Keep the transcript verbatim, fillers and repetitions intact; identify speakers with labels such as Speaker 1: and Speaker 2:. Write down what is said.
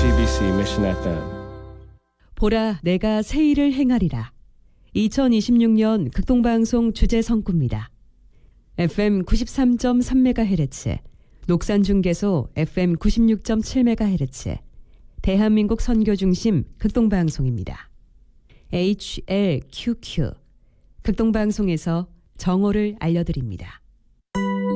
Speaker 1: 지비씨 Mission 에프엠.
Speaker 2: 보라 내가 새 일을 행하리라. 이천이십육 년 극동방송 주제 성구입니다. 에프엠 구십삼 점 삼 메가헤르츠, 녹산중계소 에프엠 구십육 점 칠 메가헤르츠, 대한민국 선교중심 극동방송입니다. 에이치엘큐큐 극동방송에서 정오를 알려드립니다.